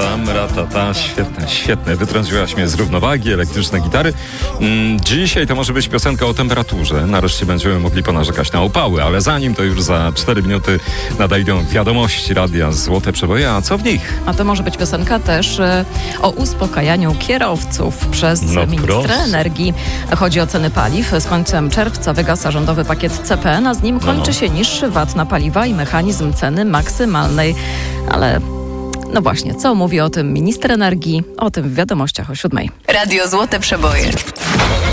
ratata. Świetne, świetne. Wytrąciłaś mnie z równowagi, elektryczne gitary. Dzisiaj to może być piosenka o temperaturze. Nareszcie będziemy mogli ponarzekać na upały, ale zanim to już za 4 minuty nadejdą wiadomości radia Złote Przeboje. A co w nich? A to może być piosenka też o uspokajaniu kierowców przez ministra energii. Chodzi o ceny paliw. Z końcem czerwca wygasa rządowy pakiet CPN, a z nim kończy się niższy VAT na paliwa i mechanizm ceny maksymalnej. Ale no właśnie, co mówi o tym minister energii? O tym w wiadomościach o 7:00. Radio Złote Przeboje.